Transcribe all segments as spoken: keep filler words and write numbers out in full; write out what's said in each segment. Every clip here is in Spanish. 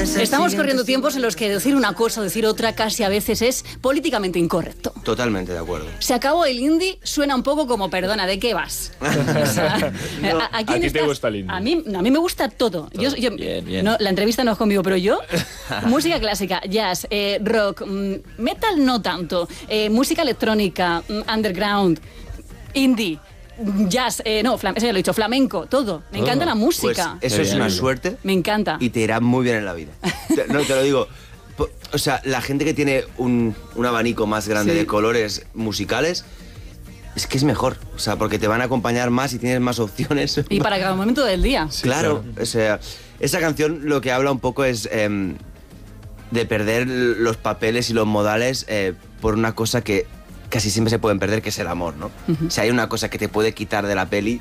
Estamos corriendo tiempos en los que decir una cosa o decir otra casi a veces es políticamente incorrecto. Totalmente de acuerdo. Se acabó el indie, suena un poco como, perdona, ¿de qué vas? O sea, no, ¿a, a, quién ¿a ti estás? te gusta el indie? A mí, a mí me gusta todo. todo. Yo, yo, bien, bien. No, la entrevista no es conmigo, pero yo, música clásica, jazz, eh, rock, metal no tanto, eh, música electrónica, underground, indie, jazz, eh, no, flam- eso ya lo he dicho, flamenco, todo. Me Todo. encanta la música. Pues eso es una suerte. Me encanta. Y te irá muy bien en la vida. Te- no, te lo digo. Po- O sea, la gente que tiene un, un abanico más grande Sí. de colores musicales es que es mejor. O sea, porque te van a acompañar más y tienes más opciones. Y para cada momento del día. Claro, o sea, esa canción lo que habla un poco es em, de perder los papeles y los modales eh, por una cosa que casi siempre se pueden perder, que es el amor, ¿no? Ujú. Si hay una cosa que te puede quitar de la peli,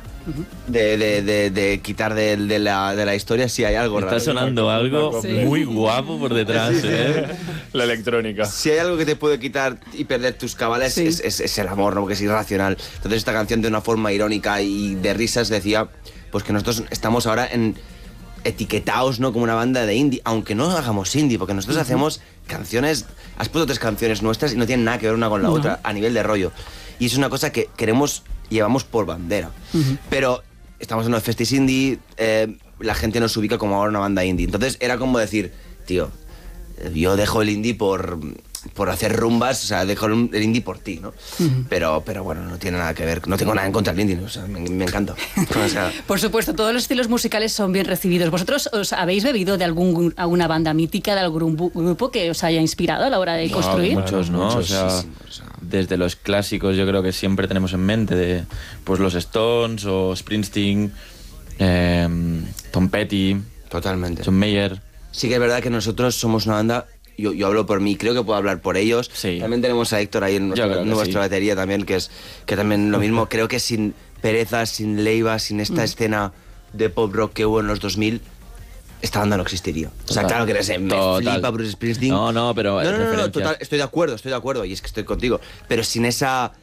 de, de, de, de quitar de, de, la, de la historia, si hay algo Está raro. sonando algo Sí. muy guapo por detrás, ¿eh? La electrónica. Si hay algo que te puede quitar y perder tus cabales, Sí. es, es, es el amor, ¿no? Porque es irracional. Entonces esta canción de una forma irónica y de risas decía pues que nosotros estamos ahora en etiquetados, ¿no? Como una banda de indie, aunque no hagamos indie, porque nosotros uh-huh. hacemos canciones, has puesto tres canciones nuestras y no tienen nada que ver una con la no. otra a nivel de rollo. Y es una cosa que queremos, llevamos por bandera. Uh-huh. Pero estamos en los festis indie, eh, la gente nos ubica como ahora una banda indie. Entonces era como decir, tío, yo dejo el indie por, por hacer rumbas, o sea, dejo el indie por ti, ¿no? Uh-huh. Pero, pero bueno, no tiene nada que ver, no tengo nada en contra del indie, ¿no? O sea, me, me encanta. O sea, por supuesto, todos los estilos musicales son bien recibidos. ¿Vosotros os habéis bebido de algún, alguna banda mítica, de algún grupo que os haya inspirado a la hora de no, construir? Muchos, ¿no? O sea, desde los clásicos yo creo que siempre tenemos en mente de, pues los Stones o Springsteen, eh, Tom Petty, totalmente. John Mayer. Sí que es verdad que nosotros somos una banda, yo, yo hablo por mí, creo que puedo hablar por ellos. Sí. También tenemos a Héctor ahí en nuestra, nuestra sí. batería también, que es que también lo mismo. Creo que sin Pereza, sin Leiva, sin esta mm. escena de pop rock que hubo en los dos mil, esta banda no existiría. Total. O sea, claro que me total. flipa Bruce Springsteen. No, no, pero... No, no, no, no, total, estoy de acuerdo, estoy de acuerdo, y es que estoy contigo. Pero sin esa...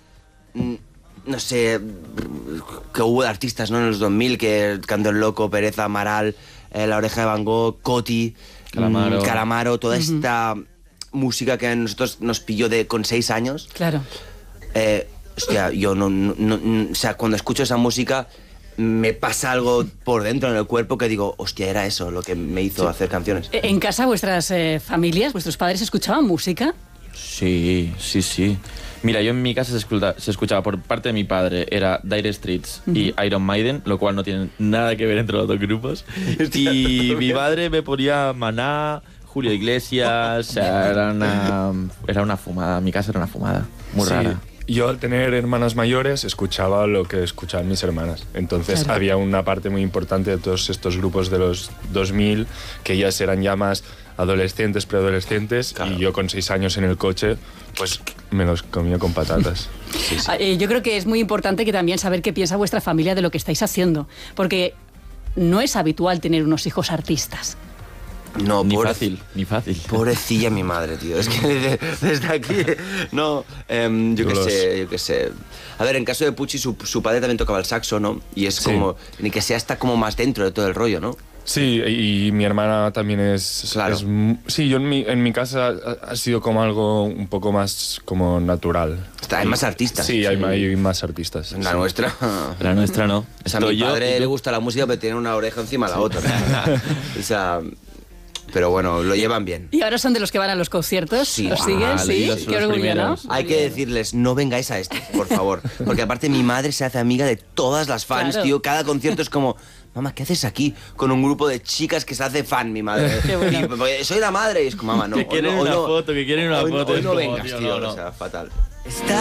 no sé, que hubo de artistas, ¿no? En los dos mil, que Canto el Loco, Pereza, Amaral, eh, La Oreja de Van Gogh, Coti, Calamaro, mmm, Calamaro toda uh-huh. esta música que a nosotros nos pilló de con seis años. Claro. Eh, hostia, yo no, no, no... O sea, cuando escucho esa música me pasa algo por dentro en el cuerpo que digo, hostia, era eso lo que me hizo sí. hacer canciones. ¿En casa vuestras eh, familias, vuestros padres escuchaban música? Sí, sí, sí. Mira, yo en mi casa se, escucha, se escuchaba por parte de mi padre, era Dire Straits uh-huh. y Iron Maiden, lo cual no tiene nada que ver entre los dos grupos. Y mi padre me ponía Maná, Julio Iglesias, o sea, era una, era una fumada, mi casa era una fumada, muy sí. rara. Yo al tener hermanas mayores escuchaba lo que escuchaban mis hermanas. Entonces claro. había una parte muy importante de todos estos grupos de los dos mil que ellas eran ya más adolescentes, preadolescentes claro. y yo con seis años en el coche pues me los comía con patatas. Sí, sí. Eh, yo creo que es muy importante que también saber qué piensa vuestra familia de lo que estáis haciendo, porque no es habitual tener unos hijos artistas. No, ni pobre, fácil, ni fácil. Pobrecilla mi madre, tío. Es que desde, desde aquí... No, eh, yo qué sé, yo qué sé. A ver, en caso de Pucci, su, su padre también tocaba el saxo, ¿no? Y es sí. como... Ni que sea está como más dentro de todo el rollo, ¿no? Sí, y mi hermana también es... Claro. Es, sí, yo en mi, en mi casa ha, ha sido como algo un poco más como natural. Está, hay más artistas. Sí, hay, hay más artistas. En la sí. nuestra... La nuestra no. O sea, a mi padre yo... le gusta la música, pero tiene una oreja encima de la otra. O sea... Pero bueno, lo llevan bien. ¿Y ahora son de los que van a los conciertos? Sí. ¿Los siguen? Ah, sí. sí. Qué orgullo, ¿no? Hay que decirles, no vengáis a este, por favor. Porque aparte mi madre se hace amiga de todas las fans, claro. tío. Cada concierto es como, mamá, ¿qué haces aquí? Con un grupo de chicas que se hace fan, mi madre. Qué bueno. Y, soy la madre. Y es como, mamá, no. Que quieren no, una no, foto, que quieren una hoy, foto. Hoy no como, vengas, tío, tío. No, no. O sea, fatal.